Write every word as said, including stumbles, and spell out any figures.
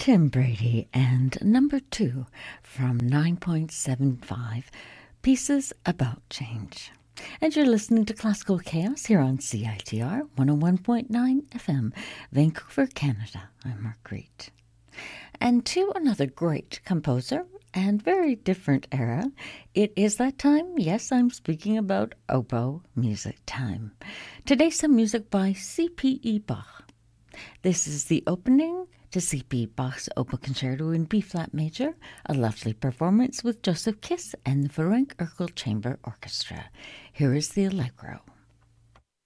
Tim Brady and number two from nine point seven five, Pieces About Change. And you're listening to Classical Chaos here on C I T R one oh one point nine F M, Vancouver, Canada. I'm Marguerite. And to another great composer and very different era, it is that time. Yes, I'm speaking about oboe music time. Today, some music by C P E Bach. This is the opening to C P Bach's Opal Concerto in B-flat major, a lovely performance with Joseph Kiss and the Ferenc Erkel Chamber Orchestra. Here is the Allegro.